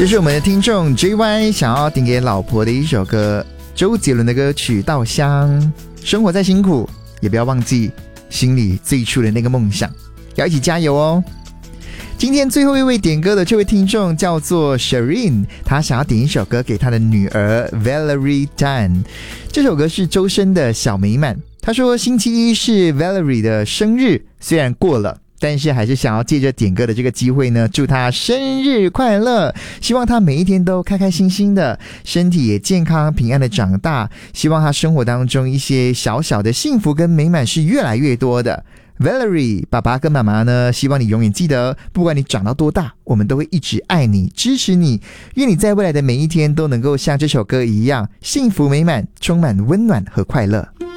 这是我们的听众 JY 想要点给老婆的一首歌，周杰伦的歌曲《稻香》。生活再辛苦，也不要忘记心里最初的那个梦想，要一起加油哦。今天最后一位点歌的这位听众叫做 Shireen， 他想要点一首歌给他的女儿 Valerie Tan。 这首歌是周深的小美满。他说星期一是 Valerie 的生日，虽然过了，但是还是想要借着点歌的这个机会呢，祝她生日快乐，希望她每一天都开开心心的，身体也健康平安的长大，希望她生活当中一些小小的幸福跟美满是越来越多的。Valerie， 爸爸跟妈妈呢，希望你永远记得，不管你长到多大，我们都会一直爱你支持你，愿你在未来的每一天都能够像这首歌一样幸福美满，充满温暖和快乐。